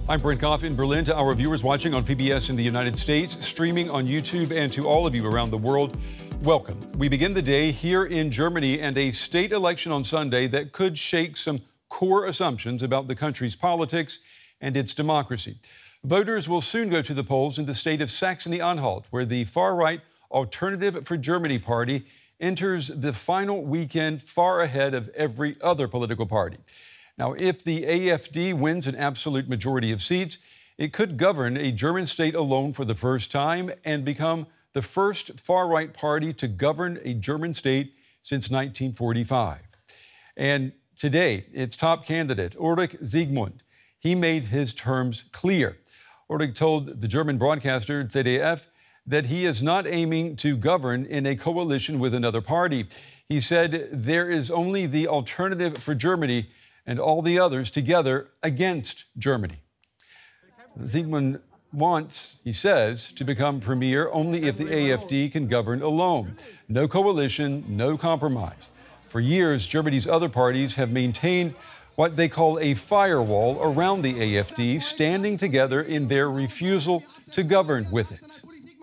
I'm Brent Goff in Berlin. To our viewers watching on PBS in the United States, streaming on YouTube, and to all of you around the world, welcome. We begin the day here in Germany and a state election on Sunday that could shake some core assumptions about the country's politics and its democracy. Voters will soon go to the polls in the state of Saxony-Anhalt, where the far-right Alternative for Germany party enters the final weekend far ahead of every other political party. Now, if the AfD wins an absolute majority of seats, it could govern a German state alone for the first time and become the first far-right party to govern a German state since 1945. And today, its top candidate, Ulrich Siegmund, he made his terms clear. Ulrich told the German broadcaster ZDF that he is not aiming to govern in a coalition with another party. He said there is only the Alternative for Germany and all the others together against Germany. Siegmund wants, he says, to become premier only if the AfD can govern alone. No coalition, no compromise. For years, Germany's other parties have maintained what they call a firewall around the AfD, standing together in their refusal to govern with it.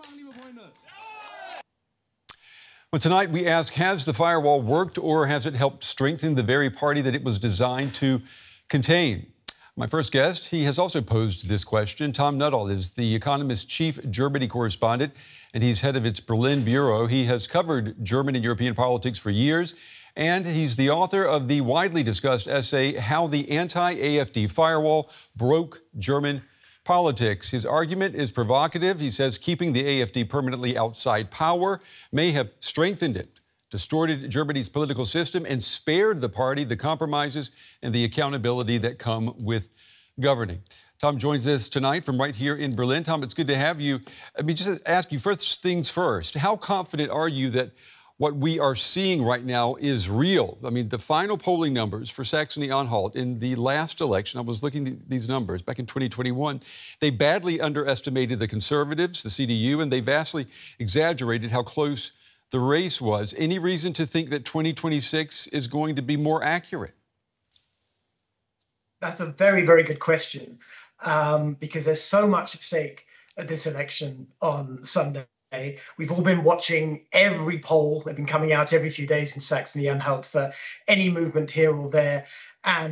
Well, tonight we ask, has the firewall worked or has it helped strengthen the very party that it was designed to contain? My first guest, he has also posed this question. Tom Nuttall is The Economist's chief Germany correspondent, and he's head of its Berlin bureau. He has covered German and European politics for years, and he's the author of the widely discussed essay, How the Anti-AfD Firewall Broke German Politics. His argument is provocative. He says keeping the AfD permanently outside power may have strengthened it, distorted Germany's political system, and spared the party the compromises and the accountability that come with governing. Tom joins us tonight from right here in Berlin. Tom, it's good to have you. Just to ask you first things first, how confident are you that what we are seeing right now is real? The final polling numbers for Saxony-Anhalt in the last election, I was looking at these numbers back in 2021, they badly underestimated the Conservatives, the CDU, and they vastly exaggerated how close the race was. Any reason to think that 2026 is going to be more accurate? That's a very, very good question, because there's so much at stake at this election on Sunday. We've all been watching every poll. They've been coming out every few days in Saxony-Anhalt for any movement here or there. And